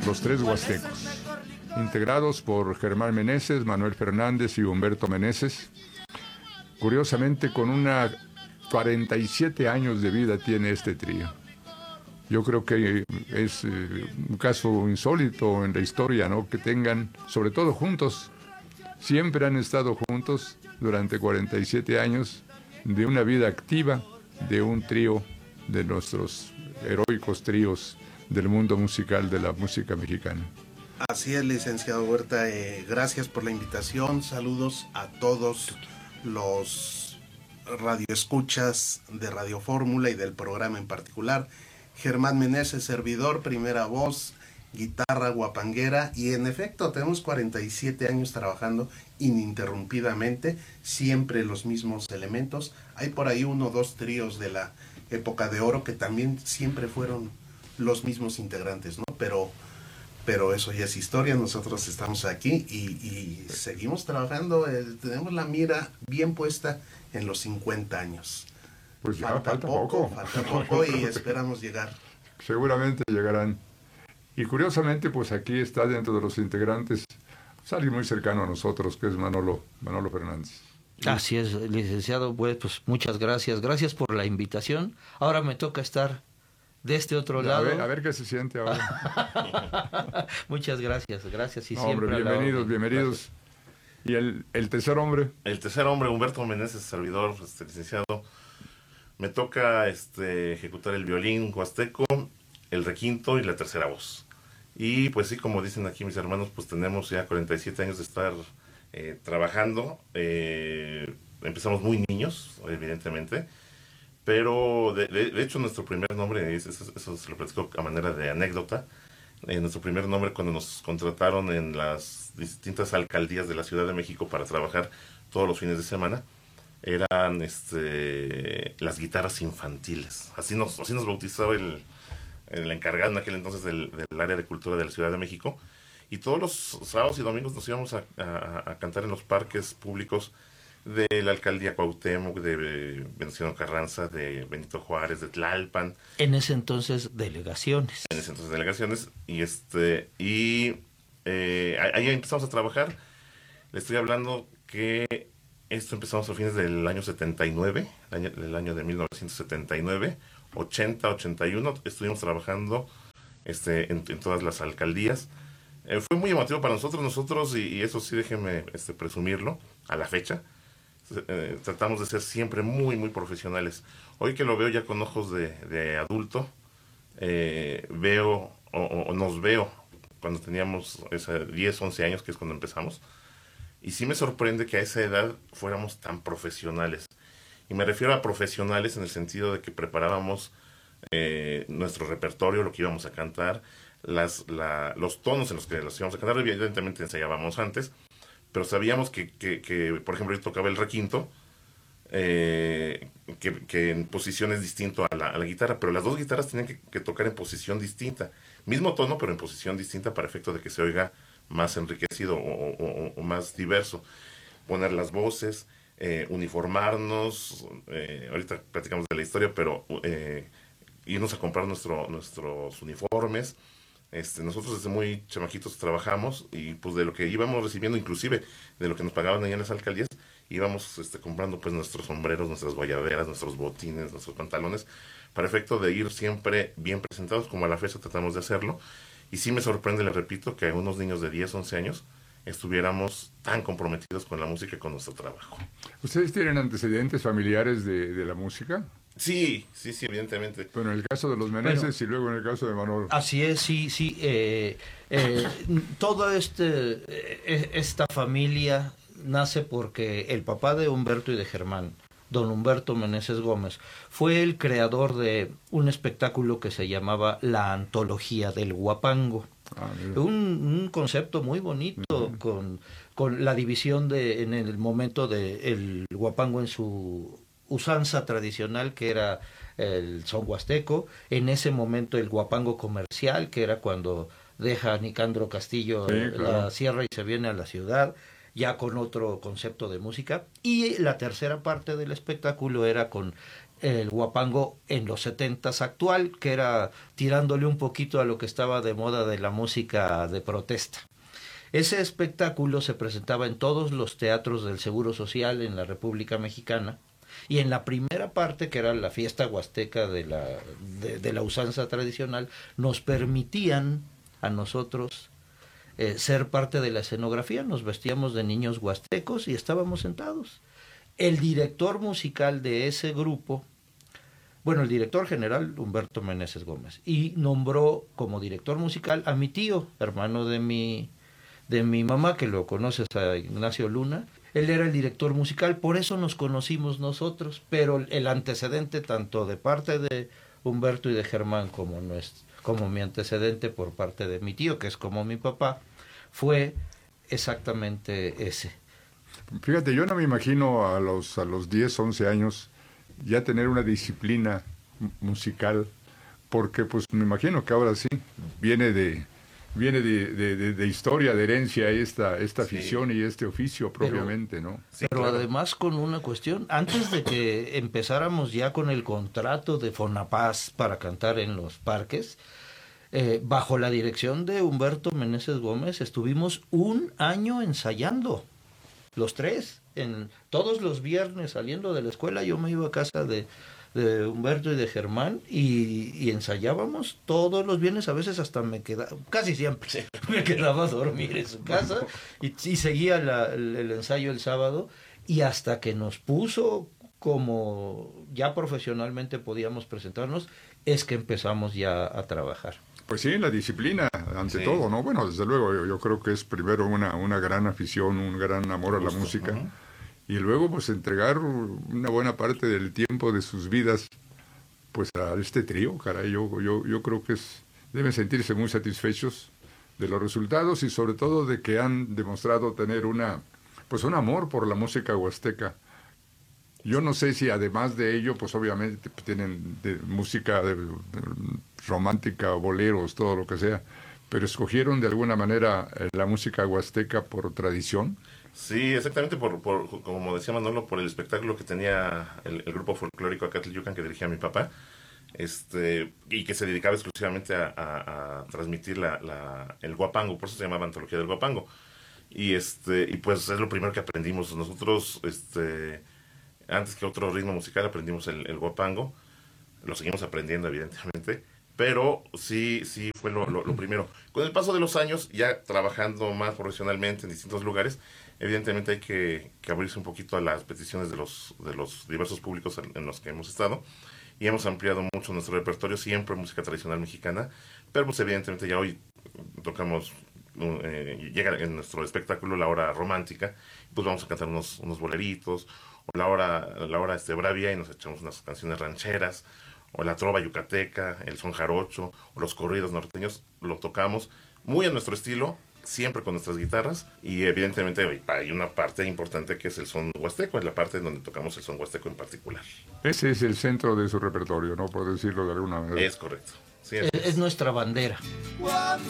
Los Tres Huastecos, integrados por Germán Meneses, Manuel Fernández y Humberto Meneses. Curiosamente, con 47 años de vida tiene este trío. Yo creo que es un caso insólito en la historia, ¿no? Que tengan, sobre todo juntos, siempre han estado juntos durante 47 años de una vida activa, de un trío de nuestros heroicos tríos del mundo musical, de la música mexicana. Así es, licenciado Huerta, gracias por la invitación, saludos a todos los radioescuchas de Radio Fórmula y del programa en particular. Germán Meneses, servidor, primera voz, guitarra guapanguera, y en efecto tenemos 47 años trabajando ininterrumpidamente, siempre los mismos elementos. Hay por ahí 1 o 2 tríos de la época de oro que también siempre fueron los mismos integrantes, ¿no? Pero eso ya es historia. Nosotros estamos aquí y seguimos trabajando, tenemos la mira bien puesta en los 50 años. Pues ya falta poco y esperamos llegar. Seguramente llegarán. Y curiosamente, pues aquí está dentro de los integrantes, pues alguien muy cercano a nosotros, que es Manolo Fernández. Así es, licenciado, pues muchas gracias. Gracias por la invitación. Ahora me toca estar de este otro lado. A ver qué se siente ahora. Muchas gracias. Y no, siempre hombre, bienvenidos. Gracias. ¿Y el tercer hombre? El tercer hombre, Humberto Meneses, servidor, licenciado. Me toca ejecutar el violín huasteco, el requinto y la tercera voz. Y pues sí, como dicen aquí mis hermanos, pues tenemos ya 47 años de estar trabajando. Empezamos muy niños, evidentemente, pero de hecho nuestro primer nombre, eso se lo platico a manera de anécdota. Nuestro primer nombre, cuando nos contrataron en las distintas alcaldías de la Ciudad de México para trabajar todos los fines de semana, eran las guitarras infantiles. Así nos bautizó el encargado en aquel entonces del área de cultura de la Ciudad de México. Y todos los sábados y domingos nos íbamos a cantar en los parques públicos de la alcaldía Cuauhtémoc, de Venustiano Carranza, de Benito Juárez, de Tlalpan. En ese entonces delegaciones. Y ahí empezamos a trabajar. Le estoy hablando que esto empezamos a fines del año 79, el año de 1979, 80, 81, estuvimos trabajando en todas las alcaldías. Fue muy emotivo para nosotros, y eso sí, déjenme presumirlo, a la fecha. Tratamos de ser siempre muy, muy profesionales. Hoy que lo veo ya con ojos de adulto, nos veo cuando teníamos 10, 11 años, que es cuando empezamos. Y sí me sorprende que a esa edad fuéramos tan profesionales. Y me refiero a profesionales en el sentido de que preparábamos nuestro repertorio, lo que íbamos a cantar, los tonos en los que los íbamos a cantar. Evidentemente ensayábamos antes, pero sabíamos que por ejemplo, yo tocaba el requinto, que en posición es distinto a la guitarra, pero las dos guitarras tenían que tocar en posición distinta. Mismo tono, pero en posición distinta para efecto de que se oiga más enriquecido o más diverso. Poner las voces, uniformarnos, ahorita platicamos de la historia, pero irnos a comprar nuestros uniformes. Nosotros desde muy chamaquitos trabajamos, y pues de lo que íbamos recibiendo, inclusive de lo que nos pagaban allá en las alcaldías, íbamos comprando pues nuestros sombreros, nuestras guayaberas, nuestros botines, nuestros pantalones, para efecto de ir siempre bien presentados, como a la fecha tratamos de hacerlo. Y sí me sorprende, le repito, que unos niños de 10, 11 años estuviéramos tan comprometidos con la música y con nuestro trabajo. ¿Ustedes tienen antecedentes familiares de la música? Sí, evidentemente. Bueno, en el caso de los Meneses, y luego en el caso de Manolo. Así es, sí. Toda esta familia nace porque el papá de Humberto y de Germán, don Humberto Meneses Gómez, fue el creador de un espectáculo que se llamaba La Antología del Huapango. Un concepto muy bonito, con la división en el momento del huapango en su usanza tradicional, que era el son huasteco, en ese momento el huapango comercial, que era cuando deja Nicandro Castillo la sierra y se viene a la ciudad, ya con otro concepto de música, y la tercera parte del espectáculo era con el huapango en los 70s actual, que era tirándole un poquito a lo que estaba de moda de la música de protesta. Ese espectáculo se presentaba en todos los teatros del Seguro Social en la República Mexicana, y en la primera parte, que era la fiesta huasteca de la usanza tradicional, nos permitían a nosotros ser parte de la escenografía. Nos vestíamos de niños huastecos y estábamos sentados. El director musical de ese grupo, el director general, Humberto Meneses Gómez, y nombró como director musical a mi tío, hermano de mi mamá, que lo conoces, a Ignacio Luna. Él era el director musical, por eso nos conocimos nosotros, pero el antecedente tanto de parte de Humberto y de Germán como mi antecedente por parte de mi tío, que es como mi papá, fue exactamente ese. Fíjate, yo no me imagino a los 10, 11 años ya tener una disciplina musical, porque pues me imagino que ahora sí viene de historia, de herencia esta afición y este oficio propiamente, ¿no? Sí, pero claro. Además con una cuestión, antes de que empezáramos ya con el contrato de Fonapaz para cantar en los parques, bajo la dirección de Humberto Meneses Gómez, estuvimos un año ensayando, los tres, todos los viernes saliendo de la escuela. Yo me iba a casa de Humberto y de Germán y ensayábamos todos los viernes. A veces hasta casi siempre me quedaba a dormir en su casa y seguía el ensayo el sábado, y hasta que nos puso como ya profesionalmente podíamos presentarnos, es que empezamos ya a trabajar. Pues sí, la disciplina ante todo, ¿no? Bueno, desde luego yo creo que es primero una gran afición, un gran amor a la música. Y luego pues entregar una buena parte del tiempo de sus vidas pues a este trío, caray. Yo creo que deben sentirse muy satisfechos de los resultados y sobre todo de que han demostrado tener un amor por la música huasteca. Yo no sé si además de ello pues obviamente tienen música romántica, boleros, todo lo que sea, pero escogieron de alguna manera la música huasteca por tradición. Sí, exactamente, por como decía Manolo, por el espectáculo que tenía el grupo folclórico Acatl-Yucan que dirigía mi papá, y que se dedicaba exclusivamente a transmitir el huapango, por eso se llamaba Antología del Huapango. Y pues es lo primero que aprendimos nosotros, antes que otro ritmo musical aprendimos el huapango. Lo seguimos aprendiendo evidentemente, pero sí fue lo primero. Con el paso de los años, ya trabajando más profesionalmente en distintos lugares, evidentemente hay que abrirse un poquito a las peticiones de los diversos públicos en los que hemos estado, y hemos ampliado mucho nuestro repertorio, siempre música tradicional mexicana, pero pues evidentemente ya hoy tocamos, llega en nuestro espectáculo la hora romántica, pues vamos a cantar unos boleritos, o la hora bravia, y nos echamos unas canciones rancheras, o la trova yucateca, el son jarocho, o los corridos norteños. Lo tocamos muy a nuestro estilo, siempre con nuestras guitarras, y evidentemente hay una parte importante que es el son huasteco, es la parte en donde tocamos el son huasteco en particular. Ese es el centro de su repertorio, ¿no? Por decirlo de alguna manera. Es correcto. Sí, es nuestra bandera.